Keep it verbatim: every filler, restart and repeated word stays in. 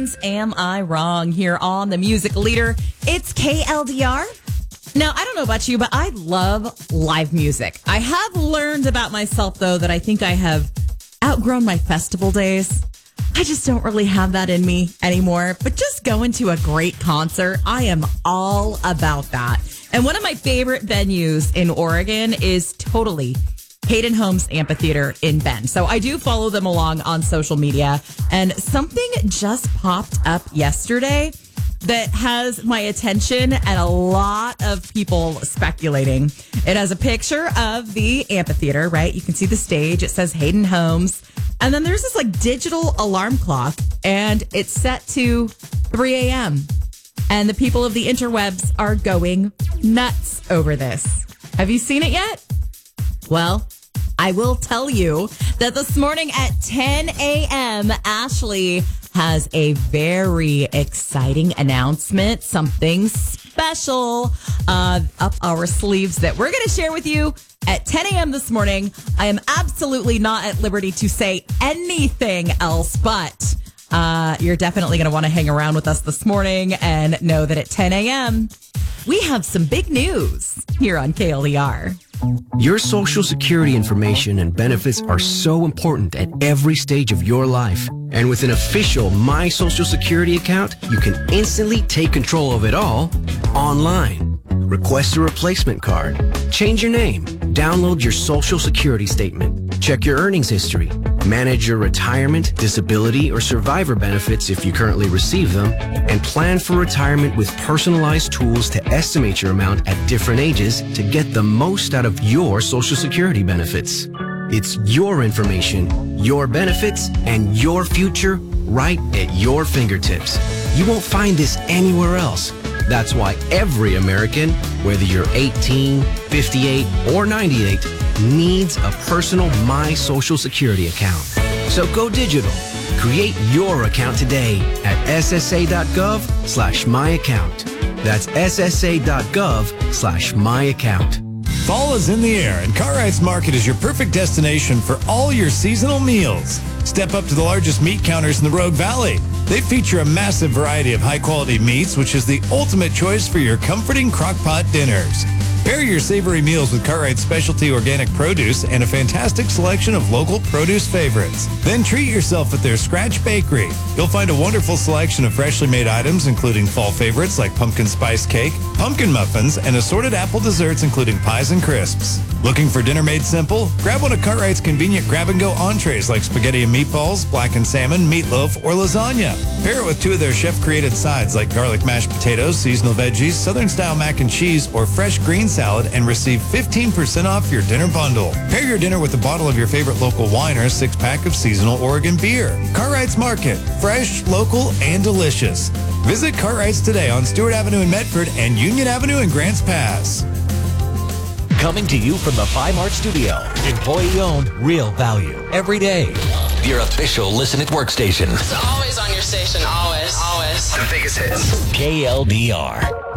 Am I Wrong here on The Music Leader? It's K L D R. Now, I don't know about you, but I love live music. I have learned about myself, though, that I think I have outgrown my festival days. I just don't really have that in me anymore. But just going to a great concert, I am all about that. And one of my favorite venues in Oregon is totally Hayden Homes Amphitheater in Bend. So I do follow them along on social media, and something just popped up yesterday that has my attention and a lot of people speculating. It has a picture of the amphitheater, right? You can see the stage. It says Hayden Homes. And then there's this like digital alarm clock, and it's set to three a.m. And the people of the interwebs are going nuts over this. Have you seen it yet? Well, I will tell you that this morning at ten a.m., Ashley has a very exciting announcement, something special uh, up our sleeves that we're going to share with you at ten a.m. this morning. I am absolutely not at liberty to say anything else, but uh, you're definitely going to want to hang around with us this morning and know that at ten a.m., we have some big news here on K L D R. Your Social Security information and benefits are so important at every stage of your life. And with an official My Social Security account, you can instantly take control of it all online. Request a replacement card, change your name, download your Social Security statement, check your earnings history, manage your retirement, disability, or survivor benefits if you currently receive them, and plan for retirement with personalized tools to estimate your amount at different ages to get the most out of your Social Security benefits. It's your information, your benefits, and your future right at your fingertips. You won't find this anywhere else. That's why every American, whether you're eighteen, fifty-eight, or ninety-eight, needs a personal My Social Security account. So go digital. Create your account today at ssa.gov slash my account. That's ssa.gov slash my account. Fall is in the air, and Cartwright's Market is your perfect destination for all your seasonal meals. Step up to the largest meat counters in the Rogue Valley. They feature a massive variety of high-quality meats, which is the ultimate choice for your comforting crock-pot dinners. Pair your savory meals with Cartwright's specialty organic produce and a fantastic selection of local produce favorites. Then treat yourself at their Scratch Bakery. You'll find a wonderful selection of freshly made items, including fall favorites like pumpkin spice cake, pumpkin muffins, and assorted apple desserts, including pies and crisps. Looking for dinner made simple? Grab one of Cartwright's convenient grab-and-go entrees like spaghetti and meatballs, blackened salmon, meatloaf, or lasagna. Pair it with two of their chef-created sides like garlic mashed potatoes, seasonal veggies, southern-style mac and cheese, or fresh green salad, and receive fifteen percent off your dinner bundle. Pair your dinner with a bottle of your favorite local wine or a six-pack of seasonal Oregon beer. Cartwright's Market. Fresh, local, and delicious. Visit Cartwright's today on Stewart Avenue in Medford and Union Avenue in Grants Pass. Coming to you from the Pie Mart Studio. Employee-owned, real value. Every day. Your official Listen It workstation. It's always on your station. Always. Always. The biggest hits. K L D R.